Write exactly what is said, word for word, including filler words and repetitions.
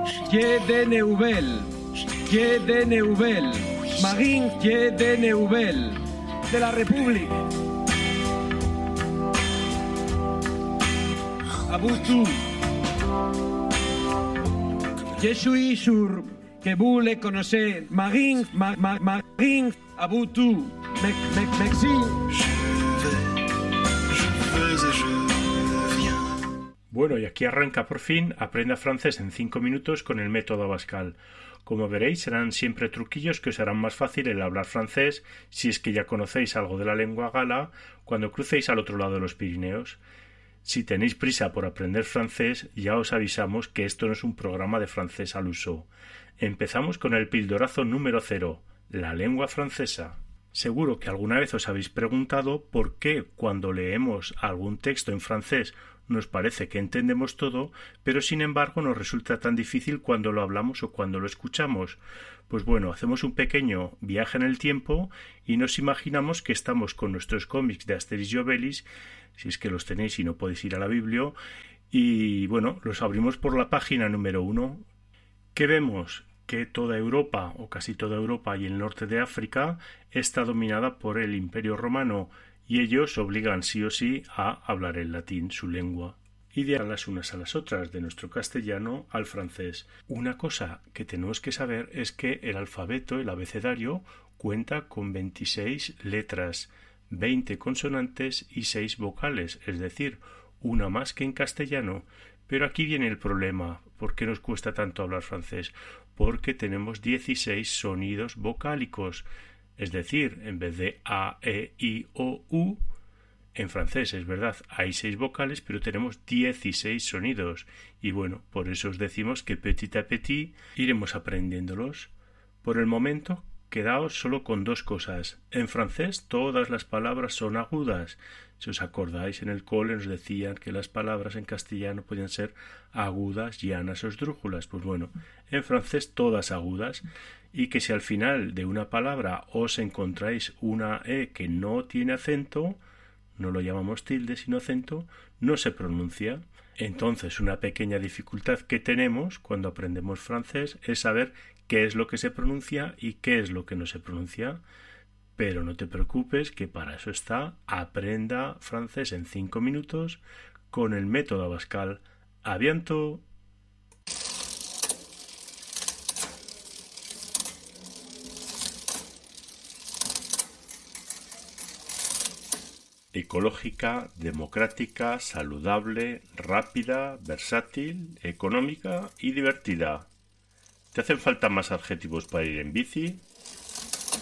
Quai de Neuville, Quai de Neuville, Marine Quai de Neuville, de la République. À vous tous. Je suis sûr que vous les connaissez. Marine, ma, ma, Marine, à vous tous. Me, me, merci. Je vais, je vais et je viens. Bueno, y aquí arranca por fin Aprenda francés en cinco minutos con el método Abascal. Como veréis, serán siempre truquillos que os harán más fácil el hablar francés si es que ya conocéis algo de la lengua gala cuando crucéis al otro lado de los Pirineos. Si tenéis prisa por aprender francés, ya os avisamos que esto no es un programa de francés al uso. Empezamos con el pildorazo número cero, la lengua francesa. Seguro que alguna vez os habéis preguntado por qué cuando leemos algún texto en francés nos parece que entendemos todo, pero sin embargo nos resulta tan difícil cuando lo hablamos o cuando lo escuchamos. Pues bueno, hacemos un pequeño viaje en el tiempo y nos imaginamos que estamos con nuestros cómics de Asterix y Obelix, si es que los tenéis y no podéis ir a la Biblia, y bueno, los abrimos por la página número uno. ¿Qué vemos? Que toda Europa, o casi toda Europa y el norte de África, está dominada por el Imperio Romano, y ellos obligan sí o sí a hablar el latín, su lengua, y de las unas a las otras, de nuestro castellano al francés. Una cosa que tenemos que saber es que el alfabeto, el abecedario, cuenta con veintiséis letras, veinte consonantes y seis vocales, es decir, una más que en castellano. Pero aquí viene el problema. ¿Por qué nos cuesta tanto hablar francés? Porque tenemos dieciséis sonidos vocálicos. Es decir, en vez de A, E, I, O, U, en francés es verdad, hay seis vocales, pero tenemos dieciséis sonidos. Y bueno, por eso os decimos que petit à petit iremos aprendiéndolos. Por el momento, quedaos solo con dos cosas. En francés todas las palabras son agudas. Si os acordáis, en el cole nos decían que las palabras en castellano podían ser agudas, llanas o esdrújulas. Pues bueno, en francés todas agudas, y que si al final de una palabra os encontráis una E que no tiene acento, no lo llamamos tilde sino acento, no se pronuncia. Entonces, una pequeña dificultad que tenemos cuando aprendemos francés es saber qué es lo que se pronuncia y qué es lo que no se pronuncia. Pero no te preocupes, que para eso está Aprenda francés en cinco minutos con el método Abascal. ¡A bientôt! Ecológica, democrática, saludable, rápida, versátil, económica y divertida. ¿Te hacen falta más adjetivos para ir en bici?